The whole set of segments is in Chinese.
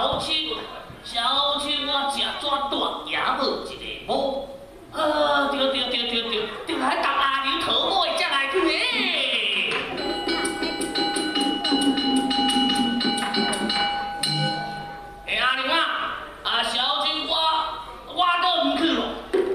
小青，小青，我食怎大也无一个某。对，来当阿牛头某才来去诶。阿牛啊，小青，我倒唔去咯。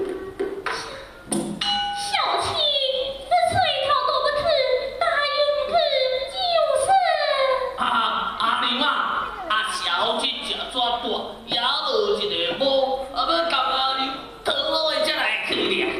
也无一个某，要甲阿牛讨好的才来去俩。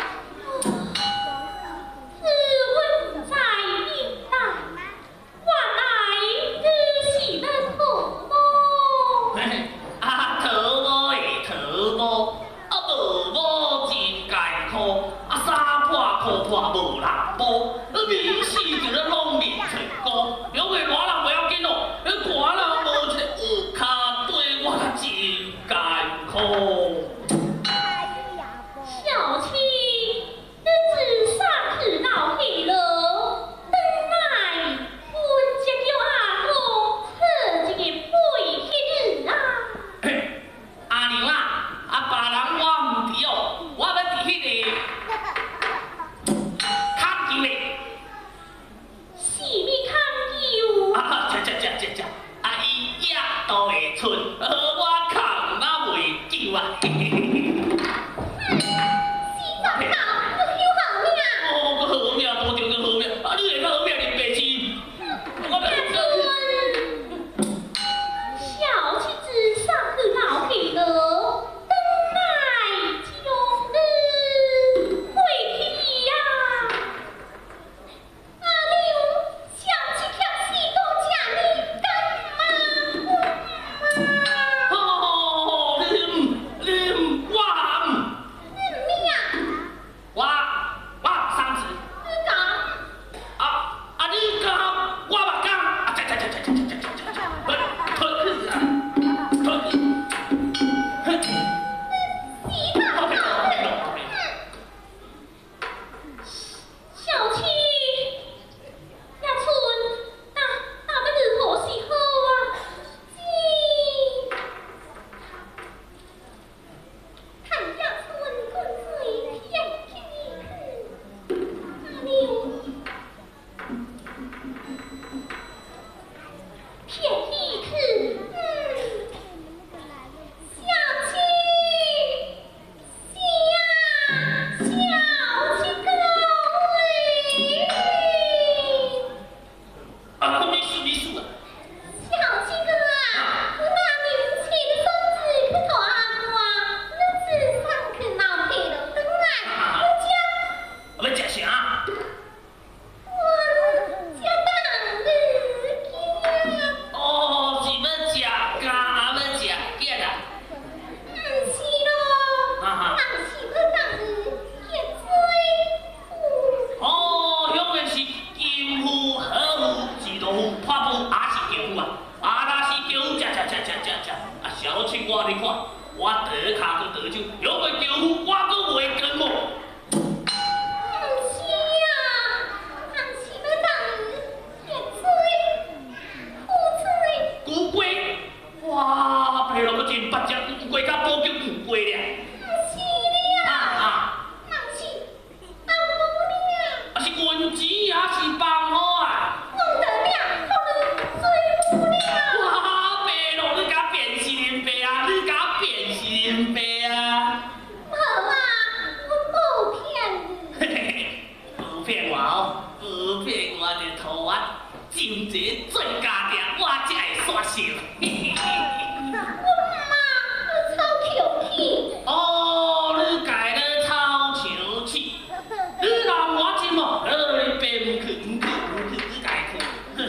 自问在应当，我来只是要讨某。 讨某的讨某，无某真艰苦，三破破无人保，面死就咧拢面找高，有个外人不要紧哦，外人无切有卡对我真艰苦。 小青，你自上去闹气了，等来阮才叫阿公找一个陪去日啊。 阿娘别人我唔知哦，我要伫迄个康球的。 是咪康球？ 这，伊野都会出，我扛哪袂救啊？ 是怎好？我有好命。 我好命，多着个好命，你会好命你白痴？我白痴。 小妻子上去闹气了，等来将日回去呀。阿牛，小妻欠死都吃你干妈。 你我你呀？ 我三次。 你讲。 你讲我嘛讲， 小七，呀春，那要如何是好啊？看呀春，滚水偏去，阿牛，偏去，小七。 小七哥喂， 没事啊。 小七哥啊，我那年轻的孙子去讨阿哥，日子上去闹气了，等来我要食啥？ 家当日见。 哦，是要食鸭，要食鸡啊？ 不是咯，人是要当日见水。 哦，迄个是金夫、好夫、自动夫、破夫，也是叫夫啊。若是叫夫，食。小青我你看，我倒骹去倒酒，有个叫夫，我阁袂跟无。 不是啊，人是要当日见水，好水。 乌龟，哇，皮落个真八只乌龟，甲补叫乌龟俩。 是了，人是阿母了， 是运钱还是放好啊？ 弄得了，可能水母了。 哇，白咯，你甲变是林白啊？你甲变是林白啊？ 好啊，我不骗你。 嘿嘿，不骗我哦，不骗我就图我真一个做家庭，我才会煞心。嘿嘿嘿。 我超口气。 哦，你家咧吵笑气，你若我真哦，你白唔去，你家去。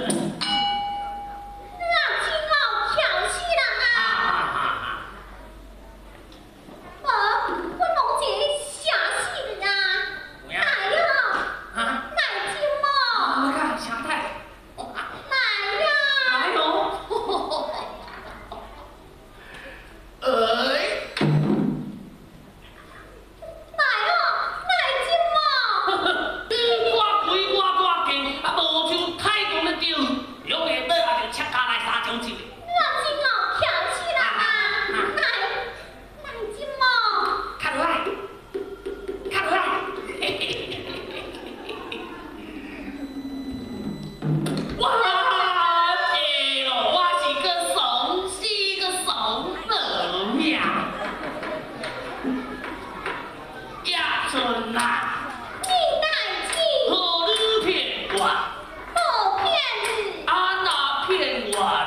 那真好巧死人啊！我弄一个吓死人啊！来哟，来金毛， 你看啥太？ 来呀！ 来哟！ 天外。